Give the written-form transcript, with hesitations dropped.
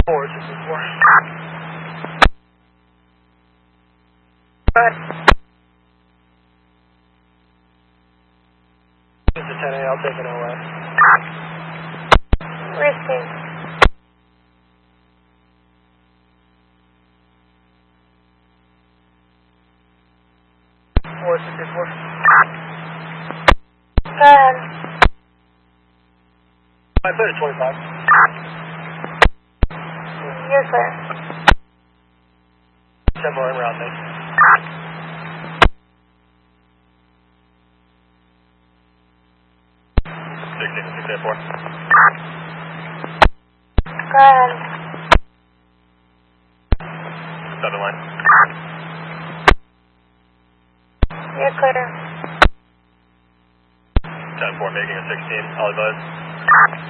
464. It's a 10A, I'll take an OS. Receive. Four 64. Go ahead. I put it 25. Yes, sir. 10 more en route, thanks. Go ahead. 7 line. You're clear. 10-4 making a 16, I'll advise.